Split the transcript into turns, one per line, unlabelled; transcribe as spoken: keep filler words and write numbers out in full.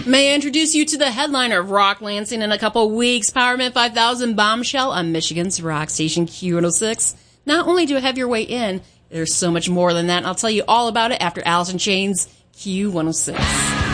May I introduce you to the headliner of Rock Lansing in a couple weeks, Powerman five thousand Bombshell on Michigan's Rock Station Q one oh six. Not only do I have your way in, there's so much more than that, and I'll tell you all about it after Alice in Chains Q one oh six.